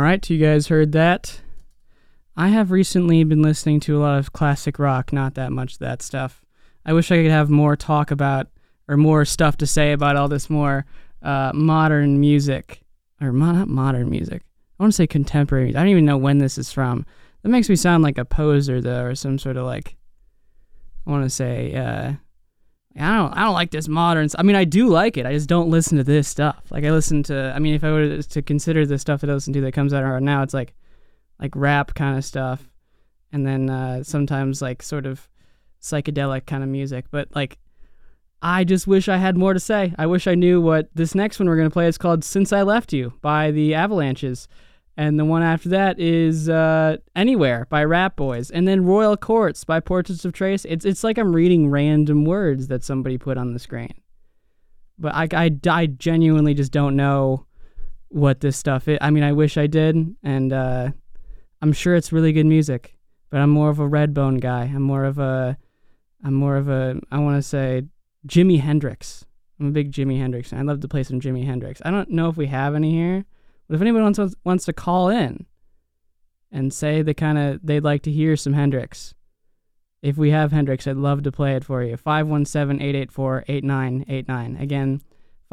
right, you guys heard that. I have recently been listening to a lot of classic rock, not that much of that stuff. I wish I could have more talk about, or more stuff to say about all this more modern music. Or not modern music. I want to say contemporary music. I don't even know when this is from. That makes me sound like a poser, though, or some sort of like, I want to say, I don't like this modern. I mean, I do like it. I just don't listen to this stuff. Like I listen to. I mean, if I were to consider the stuff that I listen to that comes out right now, it's like rap kind of stuff, and then sometimes like sort of psychedelic kind of music. But like, I just wish I had more to say. I wish I knew what this next one we're gonna play is called. "Since I Left You" by the Avalanches. And the one after that is "Anywhere" by Rat Boys. And then "Royal Courts" by Portraits of Trace. It's like I'm reading random words that somebody put on the screen. But I genuinely just don't know what this stuff is. I mean, I wish I did. And I'm sure it's really good music. But I'm more of a Redbone guy. I'm more of a, I want to say, Jimi Hendrix. I'm a big Jimi Hendrix fan. I'd love to play some Jimi Hendrix. I don't know if we have any here. But if anyone wants to call in and say they'd like to hear some Hendrix, if we have Hendrix, I'd love to play it for you. 517-884-8989. Again,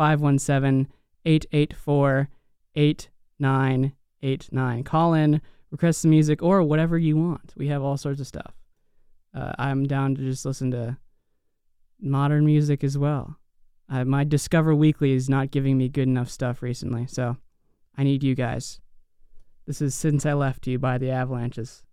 517-884-8989. Call in, request some music, or whatever you want. We have all sorts of stuff. I'm down to just listen to modern music as well. My Discover Weekly is not giving me good enough stuff recently, so I need you guys. This is "Since I Left You" by the Avalanches.